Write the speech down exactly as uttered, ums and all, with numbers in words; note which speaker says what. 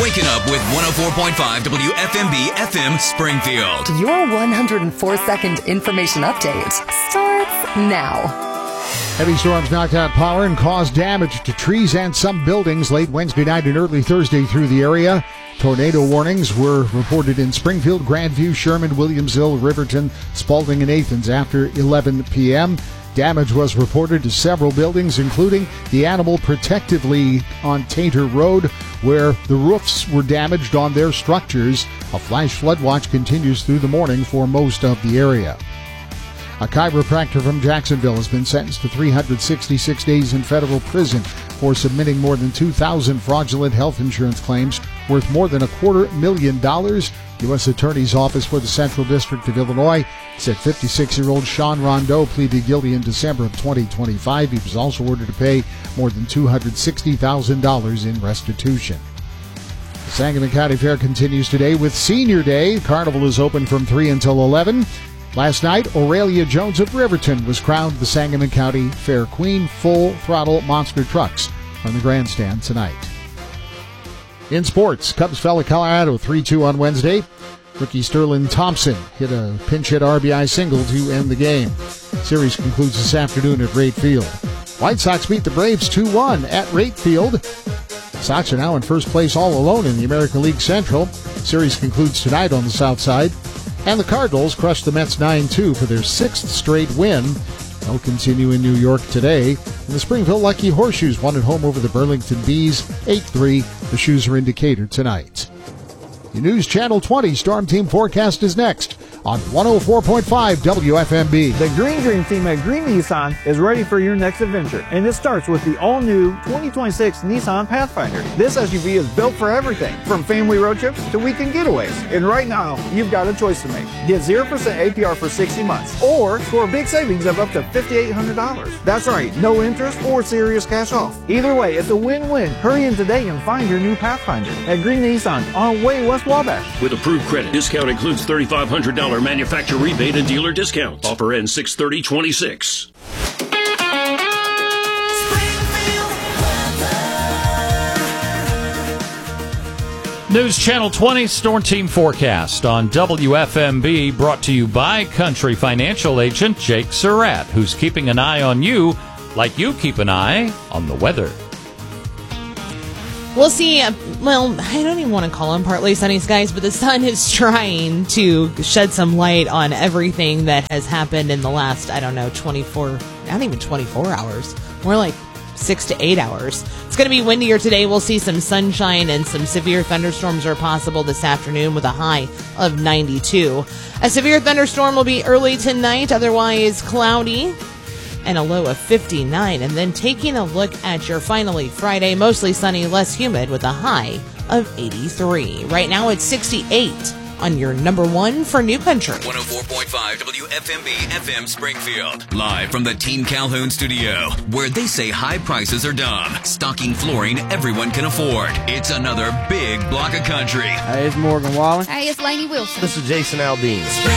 Speaker 1: Waking up with one oh four point five W F M B F M Springfield.
Speaker 2: Your one hundred four second information update starts now.
Speaker 3: Heavy storms knocked out power and caused damage to trees and some buildings late Wednesday night and early Thursday through the area. Tornado warnings were reported in Springfield, Grandview, Sherman, Williamsville, Riverton, Spalding, and Athens after eleven p.m. Damage was reported to several buildings, including the Animal Protective League on Tainter Road, where the roofs were damaged on their structures. A flash flood watch continues through the morning for most of the area. A chiropractor from Jacksonville has been sentenced to three hundred sixty-six days in federal prison for submitting more than two thousand fraudulent health insurance claims worth more than a quarter million dollars. U S Attorney's Office for the Central District of Illinois said fifty-six-year-old Sean Rondeau pleaded guilty in December of twenty twenty-five. He was also ordered to pay more than two hundred sixty thousand dollars in restitution. The Sangamon County Fair continues today with Senior Day. Carnival is open from three until eleven. Last night, Aurelia Jones of Riverton was crowned the Sangamon County Fair Queen. Full throttle monster trucks from the grandstand tonight. In sports, Cubs fell at Colorado three two on Wednesday. Rookie Sterling Thompson hit a pinch hit R B I single to end the game. Series concludes this afternoon at Rate Field. White Sox beat the Braves two one at Rate Field. Sox are now in first place all alone in the American League Central. Series concludes tonight on the south side. And the Cardinals crushed the Mets nine two for their sixth straight win. They'll continue in New York today. And the Springfield Lucky Horseshoes won at home over the Burlington Bees eight three. The Shoes are indicator tonight. The News Channel twenty Storm Team Forecast is next on one oh four point five W F M B.
Speaker 4: The Green Dream team at Green Nissan is ready for your next adventure, and it starts with the all-new twenty twenty-six Nissan Pathfinder. This S U V is built for everything, from family road trips to weekend getaways. And right now, you've got a choice to make. Get zero percent A P R for sixty months, or score big savings of up to five thousand eight hundred dollars. That's right, no interest or serious cash off. Either way, it's a win-win. Hurry in today and find your new Pathfinder at Green Nissan on Way West Wabash.
Speaker 5: With approved credit, discount includes three thousand five hundred dollars manufacturer rebate and dealer discount. Offer ends six thirty twenty-six.
Speaker 6: News Channel twenty Storm Team Forecast on W F M B, brought to you by Country Financial Agent Jake Surratt, who's keeping an eye on you like you keep an eye on the weather.
Speaker 7: We'll see. Uh, well, I don't even want to call them partly sunny skies, but the sun is trying to shed some light on everything that has happened in the last, I don't know, twenty-four, not even twenty-four hours, more like six to eight hours. It's going to be windier today. We'll see some sunshine and some severe thunderstorms are possible this afternoon with a high of ninety-two. A severe thunderstorm will be early tonight, otherwise cloudy, and a low of fifty-nine. And then taking a look at your finally Friday, mostly sunny, less humid with a high of eighty-three. Right now it's sixty-eight on your number one for New Country.
Speaker 1: one oh four point five W F M B F M Springfield. Live from the Team Calhoun studio, where they say high prices are dumb. Stocking flooring everyone can afford. It's another big block of country.
Speaker 8: Hey, it's Morgan Wallen.
Speaker 9: Hey, it's Lainey Wilson.
Speaker 8: This is Jason Aldean.